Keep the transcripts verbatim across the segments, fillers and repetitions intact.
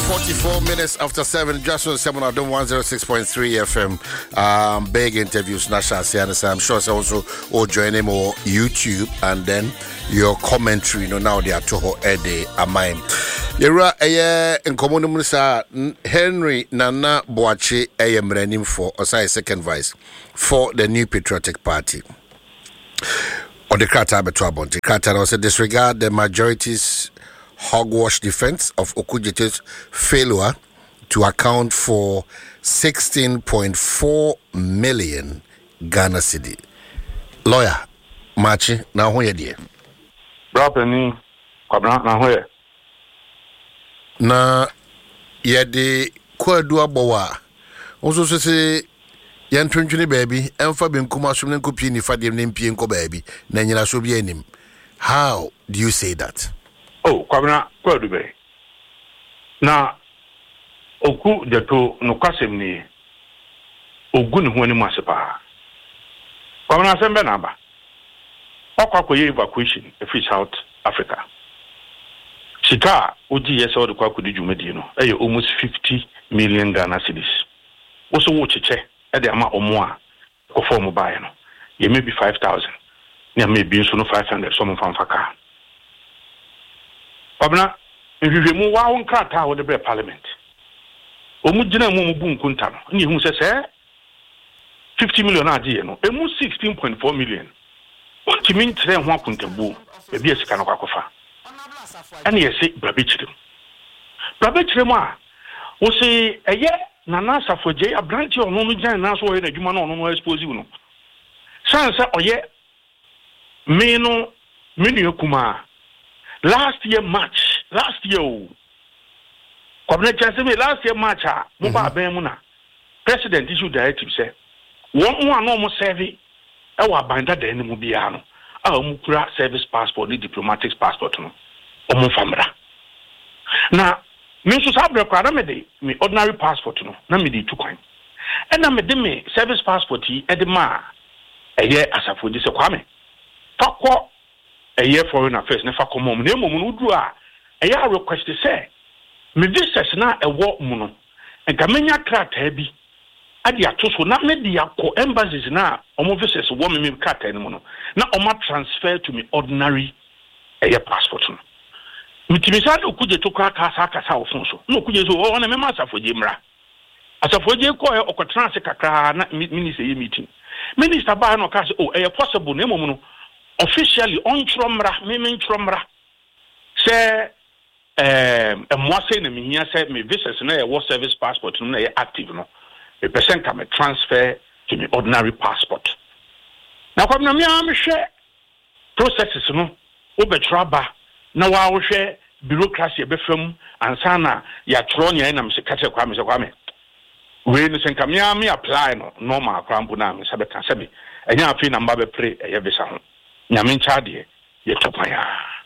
forty-four minutes after seven, just on seven of them one oh six point three F M. Um, big interviews, Nasha Sianis. I'm sure so also or join him or YouTube and then your commentary. You know, now they are to her Eddie Amine. Yera eye in common minister Henry Nana Boachi ayem running for Osai second vice for the New Patriotic Party. Or the Kata Betwabon. The Kata also disregard the majority's hogwash defense of Okudze's failure to account for sixteen point four million Ghana cedi. Lawyer, Machi, now who are you? Brapeni, Kwabna, now where? Na yede kwadua bowa. Also say yan twenty baby, and Fabian Kumasum and Kupini Fadim Nimpi and baby, Nanyana Sobianim. How do you say that? Oh, Kwabna, Kwadube. Na Oku Jato no Kasemni Ogun Huni Masepa. Kwabna Sembenaba. Okwakoye evacuation if it's South Africa. Sika Oji yes or the Kwakudi Jumedino, eh, almost fifty million Ghana cedis. Also watch a check at the amount of more conform by no. Ye may be five thousand. There may be so no five hundred some from Faka. Obna, if you remove one crata with the parliament. Omujina Mumubun Kuntam, and you say, fifty million idea, no, almost sixteen point four million. What you mean to them one kuntabu, a beer scanocafa? And yes, Brabichim. Brabichima will say a year, Nanasa for Jay, a branch of Nomujan, and that's why the human on no exposure. Sansa, oh, yeah, Meno, Minio Kuma. Last year March, last year, last year March, Muba Bemuna, President issued directive say, one more normal service, our binder the enemy Mubiano, our Mukura service passport, the diplomatic passport, no, or Mufamra. Now, Mister Sabra Kradamede, me ordinary passport, no, Namidi two coin. And I'm a demi service passport, and the ma, a year as a food is a kwame. Talk what? A year foreign affairs never come home. No woman would a year request to say, me visitors now a war mono, and Kamenya cracked heavy. Adia to not media co embassies now, almost visitors woman me cat anymore. Now, Oma transfer to me ordinary a year passport. Mitimisano could to crack us at Alfonso. No, could you own a master for Jimra? As a for J. Coy or Transacra minister meeting. Minister Bano Cass, oh, a possible name. Officially on Tromra, Mimin Tromra. Say, um, a more saying me here said me visitors and a war service passport no active no. A percent can transfer to me ordinary passport. Now come na me am share processes no obetraba na wa wo share bureaucracy be fam ansana ya tronya na me se kate kwa me se kwa me. We no sen kam ya me apply no normal krampo na me sabe kan sabe. Enya afi na mba be pre e visa ho. Nyamin chade ye topaya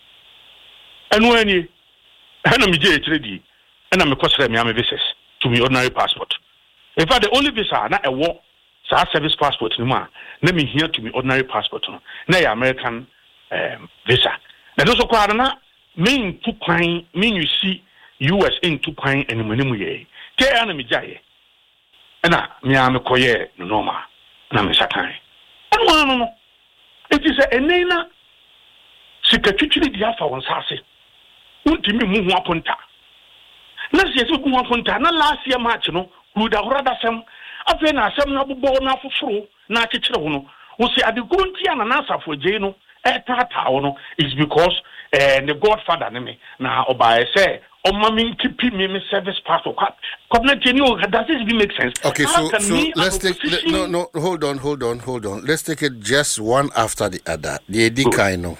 enu ani ana me je etredi ana me kosere me am visas to me ordinary passport. In fact, the only visa na e wo sa service passport ni ma na me here to me ordinary passport no na ya American um, visa na do so kwa na me tu kwan me you see U S in tu kwan enumanimu ye ke ana me jaye ana me am koye no normal na me satan enu anu no. It is a nena secretary diafa on sase. Untimi mu ho aponta. Na se se ku ho aponta na last year match no, would have rather some afa na asem na bobo na foforo na akekere ho no. Wo se adegunti ana na asafo je no, e tata wo no is because eh the godfather ne me na oba say o mama keep me service passport. Does this even make sense? Okay, so, so let's take let, no no hold on hold on hold on. Let's take it just one after the other. The Edikaino.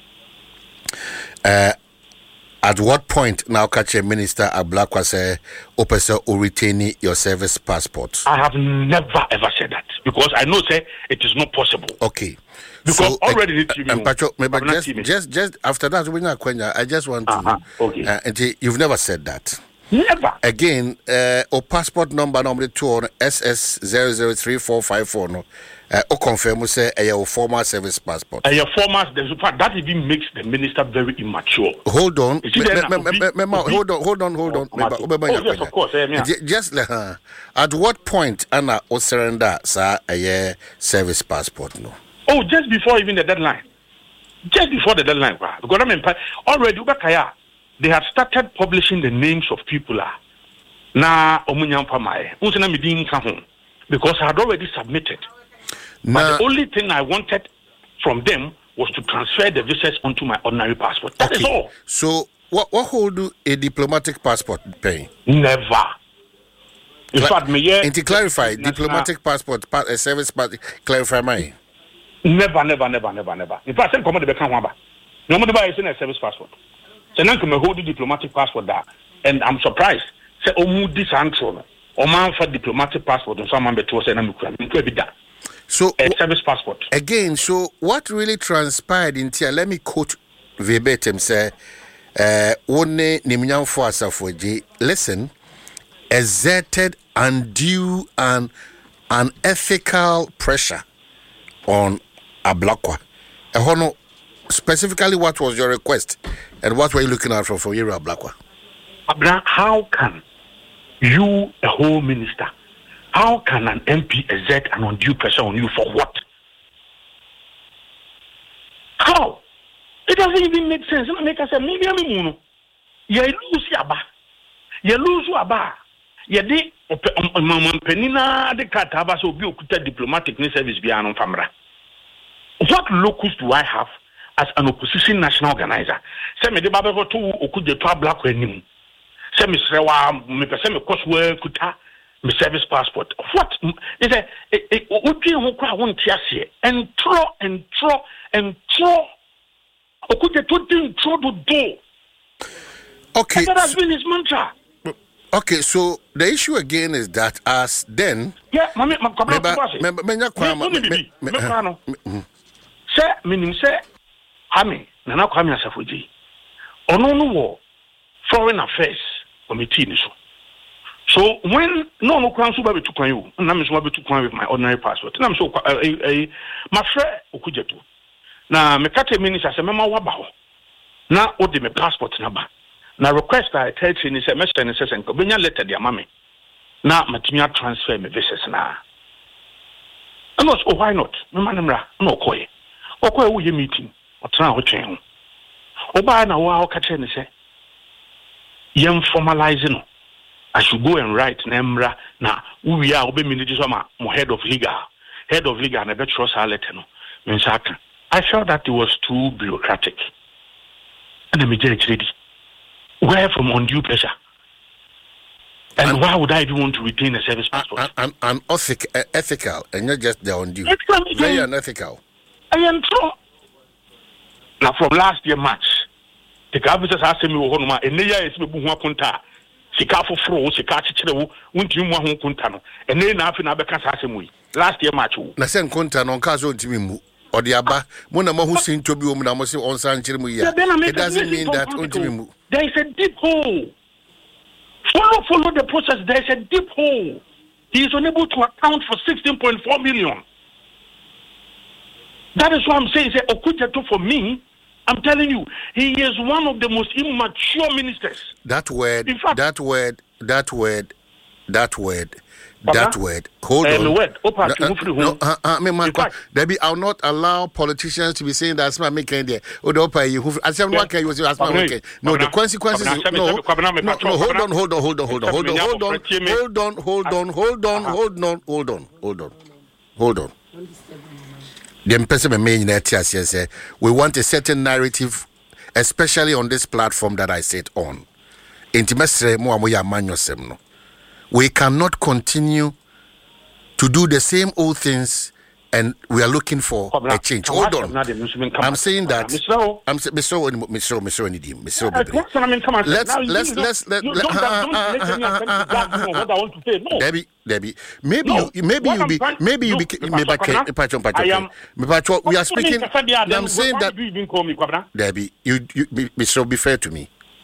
Uh at what point now catch a minister Ablakwa say opesa or retain your service passport? I have never ever said that because I know say it is not possible. Okay. Because so, already uh, the uh, Pacho, maybe just, just just after that we not I just want to uh-huh. Okay. Uh, and you've never said that. Never. Again, uh, or passport number number two on S S zero zero three four five four no. Uh, or confirm say a former service passport. A former that even makes the minister very immature. Hold on, me, me, me, me, me, hold on, hold on, hold on. Oh, oh, yes, of course. Yeah, yeah. Just uh, at what point Anna or surrender sir a service passport no? Oh, just before even the deadline. Just before the deadline, because I mean already they had started publishing the names of people. Na omunyam pamae. Unsena me din ka ho because I had already submitted. But nah. The only thing I wanted from them was to transfer the visas onto my ordinary passport. That okay. is all. So, what what hold a diplomatic passport pay? Never. In Cla- fact, me yeah. And to clarify, diplomatic passport, pa- a service passport, clarify my. Never, never, never, never, never. In fact, I come on the back one bar. No matter what, a service passport. So now come hold the diplomatic passport there, and I'm surprised. Say, oh, move this answer. Or man for diplomatic passport, and someone better say, I'm going to be that. So a service passport again. So what really transpired in here? Let me quote verbatim. Say, uh, "One nimnyam for asafoji. Listen, exerted undue and unethical pressure on Ablakwa. Ahono, specifically, what was your request, and what were you looking at for for Yeri Ablakwa? Abra, how can you, a whole minister?" How can an M P exert an undue pressure on you for what? How? It doesn't even make sense. It make us say, maybe I'm a mono. You lose your bar. You lose your bar. You did Penina de Catabas will be a diplomatic service beyond Famra. What locus do I have as an opposition national organizer? Say me the Baba to Oku de Black Wenim. Say me Srewa, me person me Coswell Kuta. My service passport. What is it? What do you want to say? And throw and throw and throw. Or could you throw the door? Okay. That has been his mantra. Okay, so the issue again is that as then. Yeah, Mammy, my commander. Sir, meaning, sir, Hami, Nana Kwame Asafuji. Or no, no, Foreign Affairs Committee. So when no no crown super to you, and I'm so to with my ordinary passport. And I'm so my friend Okujetu. Now me kate minister say mema waba. Na odi me passport number. Na request I tell you ni say me send say say benya letter dia mame. Na matimi transfer me visas na. And also why not? Me manamra no koye. Okoye wo ye meeting. Otra ho twen ho. Oba na wa o ka che ni say yem formalize no. I should go and write Nemra now. We are obey minister head of legal, head of legal, and I bet trust our letter. No, I felt that it was too bureaucratic. And the majority ready. Where from undue pressure? And, and why would I even want to retain a service passport? And and ethic, uh, ethical, and not just the undue. Very unethical. I am true. Now from last year March, the officers asked me, "Ohonuma, and neya is me buhwa punta." Sika foforo sika chichire wo wonti mu ahon kunta no ene na afi na beka sa asem wi last year match wo na se kunta no nka so ntimi mu odi aba mo na mahu sinto bi wo mu na mo se on san chire mu ya it doesn't mean that ntimi mu there is a deep hole. Follow follow the process. There is a deep hole. He is unable to account for sixteen point four million. That is why I'm saying say Okujeto for me. I'm telling you, he is one of the most immature ministers. That word, in fact, that word, that word, that word, that uh-huh. word. Hold uh, on. Word. Opa, no, uh, no, uh, uh, me man, Debbie, I'll not allow politicians to be saying that's my making there. Oh, the Opa, you who as someone can use as my making. No, the consequences. No, no, no. Hold on, hold on, hold on, hold on, hold on, hold on, hold on, hold on, hold on, hold on, hold on, hold on, hold on. The person may say we want a certain narrative, especially on this platform that I sit on. We cannot continue to do the same old things, and we are looking for a change. Hold on. I'm saying that. I'm saying, Mister Mister Mister Onidim, Mister Let's let's let's let. Debbie, Debbie, maybe you, maybe you be, maybe you be, maybe we are speaking. I'm saying that. Debbie, you, you, Mister be fair to me.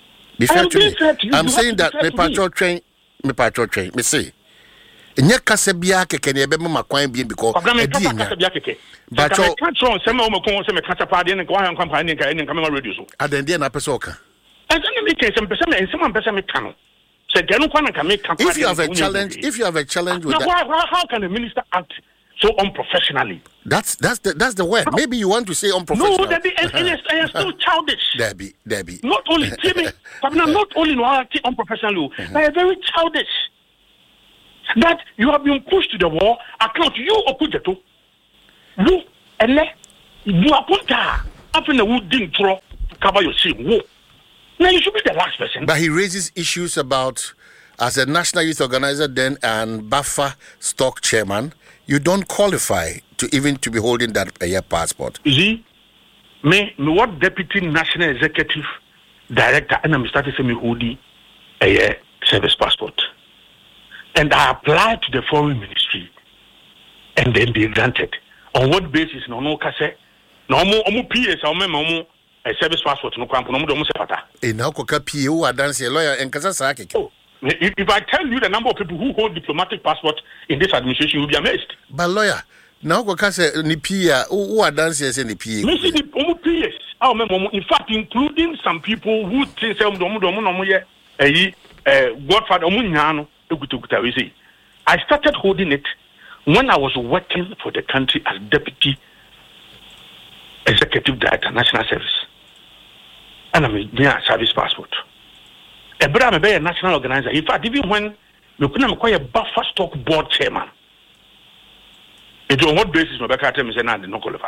Be fair to me. I'm saying that me patrol train, me patrol train. Me say, nye kase biya keke ne ebe me makwan bi because e di nya. But you can't show some of my some kata party and go and company and come on radio so. Adendi na pesa oka. And some me some person and some person me can. So they no can make campaign. If you have a challenge, if you have a challenge with that. How, how can a minister act so unprofessionally? That's that's the that's the word. Maybe you want to say unprofessional. No, that is and it's still childish. There be, there be. Not only Jimmy, not only no acting unprofessional, mm-hmm. They are very childish. That you have been pushed to the wall. Account you or put it to you and let you are put there. After the wood didn't throw to cover your shame. Whoa. Now you should be the last person. But he raises issues about as a national youth organizer then and Buffer stock chairman. You don't qualify to even to be holding that a year passport. You see, me, me what deputy national executive director and I'm starting to me holding a year service passport. And I applied to the foreign ministry and then they granted. On what basis? No, no, kase. No, mo, mo P S, no, mo, a service passport, no, no, no, no, sepata. Eh, now, koka P O, I dance a lawyer and kasa sake. Oh. If, if I tell you the number of people who hold diplomatic passport in this administration, you'll be amazed. But lawyer, now go say ni P A who are dancers in the P A. Me see the omu P S. Oh, in fact, including some people who think say omu omu omu omu ye eh Godfather omu nyano ekutukuta we say. I started holding it when I was working for the country as deputy executive director national service, and I'm a service passport. A brother be a national organizer. In fact, even when we couldn't acquire a Buffer stock board chairman, it on what basis my back at me say nah, they not qualify.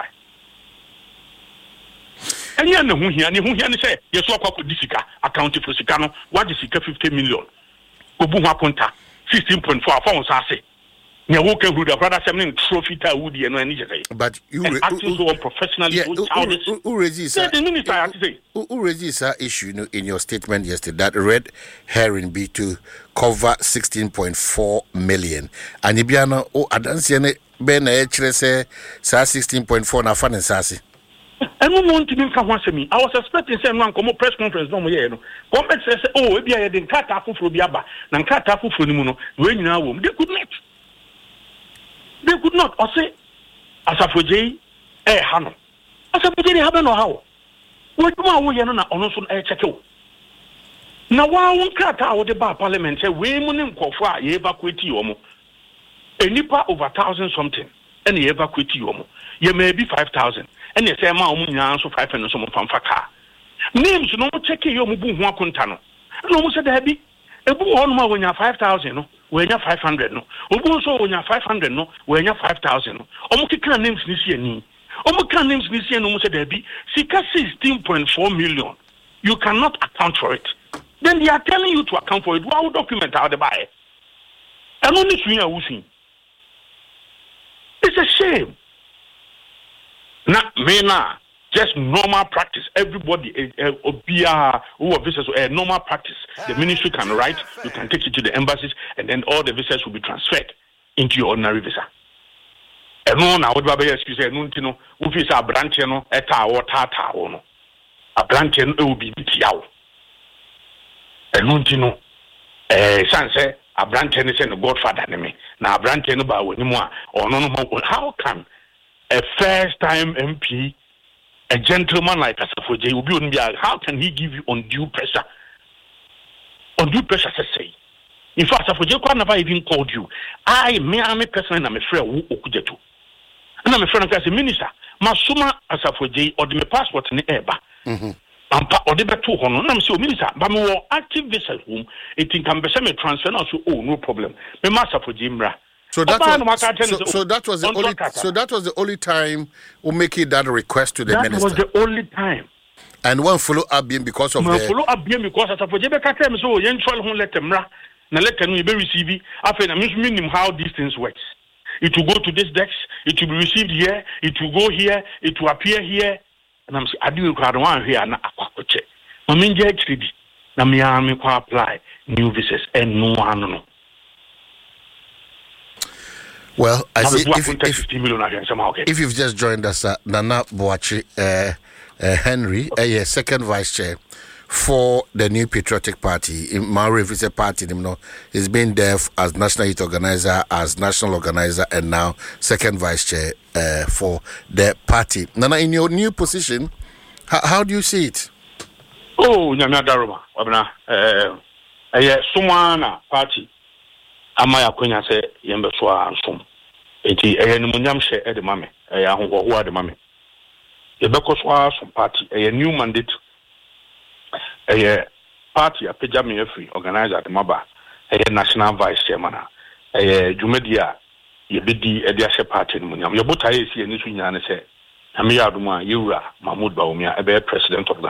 And you know who here, and who here say yes, what could this account for Sicano? What is it? Fifty million. Obuha Punta, sixteen point four. Found say. But you re- acting so unprofessionally, yeah, so childish. Who raises that issue in your statement yesterday that red herring be to cover sixteen point four million? And Ibiano, oh, Adansiane Ben Echrese, Sa sixteen point four na fan and sassy. I don't want to make one me. I was expecting someone come press conference no more. No, comment says, oh, maybe I didn't cut off for Biaba, and cut off for Nimuno, when you know, they could not. They could not. Or say, as a Fuji, eh, Hano. As a Fuji, have no how. What do I want to know on a check? Now, why won't cut out the bar parliament say, we munum kofa, ye evacuate yomo. A nipa over thousand something, and ye evacuate yomo. Ye may be five thousand, and ye say, ma umunya so five and some from Faka. Names no check yomu buwa contano. No, said there be a boo on when you're five thousand, no. When you're five hundred, no. Obuso when you're five hundred, no. When you're five thousand, no. Omuka names this year, ni. Omuka names this year, no. Said there be Sika sixteen point four million. You cannot account for it. Then they are telling you to account for it. Why would document how they buy it? And only swing a wussing. It's a shame. Now, me na just normal practice. Everybody, uh, uh, be a who are visitors, a normal practice. The ministry can write. You can take it to the embassies, and then all the visas will be transferred into your ordinary visa. And no, now what Baba excuse say, no, no, if it's a branch, no, a tower, tata, no, a branch, no, it will be tiao. And no, no, eh, son say a branch, and say no Godfather, me. Now a branch, no, but when you more or no, no, how can a first time M P, a gentleman like Asafoje, will be on the how can he give you undue pressure? Undue pressure, say. In fact, Asafoje could never even called you. I, me, I'm a person, I'm a friend who okujetu. And I'm a friend as a minister. Masuma Asafoje or the passport in the eba. Or the two honor. I'm so minister, but more active vessel whom it can be semi transfer now. So, oh, no problem. Me master for Jimbra. So that, was, so, so that was the only. So that was the only time we make it that request to the that minister. That was the only time. And one follow up being because of one the follow up being because as for Jebe Katem so yen twelve won let them ra na let them be receive. After na meaning how these things works. It will go to this desk. It will be received here. It will go here. It will appear here. And I'm saying I do require one here na akwa check. I mean je three na me am apply new visas and no one no. Well, I see if, if, if, if you've just joined us, uh, Nana Boachi uh, uh, Henry, uh, yeah, second vice chair for the New Patriotic Party. Maurif is a party, you know, he's been there as national youth organizer, as national organizer, and now second vice chair uh, for the party. Nana, in your new position, how, how do you see it? Oh, Nyamia Daruma, Wabna, uh, a Sumana party. Amaya Quina say, Yembaswa and Sum. Eti, a Munyam share at the mammy, a young who are the mammy. The Bekoswa some party, a new mandate. A party, a Pejami Free organizer at Maba, a national vice chairman, a Jumedia, Yebidi, a Diasha party in Munyam. Your botai is here in this Yan say, Amia Duma, Yura, Mahmoud Baumia, a president of the